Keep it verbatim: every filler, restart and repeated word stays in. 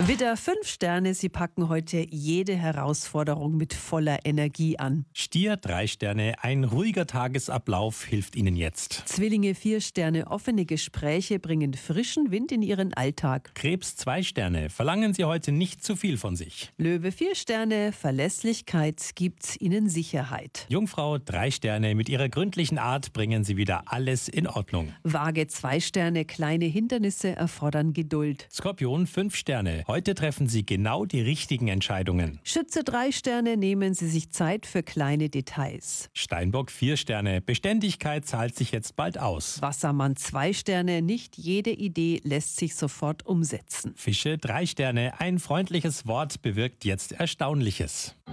Widder, fünf Sterne, Sie packen heute jede Herausforderung mit voller Energie an. Stier, drei Sterne, ein ruhiger Tagesablauf hilft Ihnen jetzt. Zwillinge, vier Sterne, offene Gespräche bringen frischen Wind in Ihren Alltag. Krebs, zwei Sterne, verlangen Sie heute nicht zu viel von sich. Löwe, vier Sterne, Verlässlichkeit gibt Ihnen Sicherheit. Jungfrau, drei Sterne, mit Ihrer gründlichen Art bringen Sie wieder alles in Ordnung. Waage, zwei Sterne, kleine Hindernisse erfordern Geduld. Skorpion, fünf Sterne, heute treffen Sie genau die richtigen Entscheidungen. Schütze, drei Sterne, nehmen Sie sich Zeit für kleine Details. Steinbock, vier Sterne, Beständigkeit zahlt sich jetzt bald aus. Wassermann, zwei Sterne, nicht jede Idee lässt sich sofort umsetzen. Fische, drei Sterne, ein freundliches Wort bewirkt jetzt Erstaunliches.